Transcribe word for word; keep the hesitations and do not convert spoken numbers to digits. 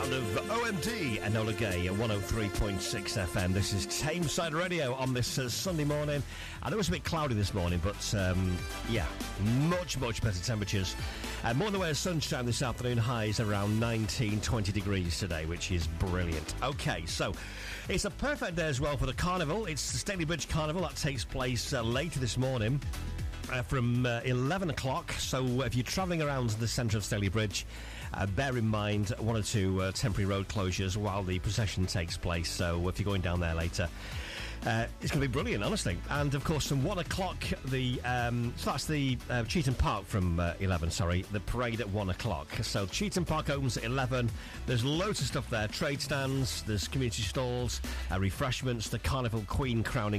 sound of O M D, Enola Gay at one oh three point six F M. This is Tameside Radio on this uh, Sunday morning. I know it was a bit cloudy this morning, but um, yeah, much, much better temperatures. Uh, more in the way of sunshine this afternoon, highs around nineteen, twenty degrees today, which is brilliant. Okay, so it's a perfect day as well for the carnival. It's the Staley Bridge Carnival that takes place uh, later this morning. Uh, from uh, eleven o'clock, so if you're travelling around the centre of Staley Bridge, uh, bear in mind one or two uh, temporary road closures while the procession takes place, so if you're going down there later, uh, it's going to be brilliant, honestly. And of course from one o'clock, the um, so that's the uh, Cheetham Park from uh, eleven, sorry, the parade at one o'clock. So Cheetham Park opens at eleven, there's loads of stuff there, trade stands, there's community stalls, uh, refreshments, the Carnival Queen crowning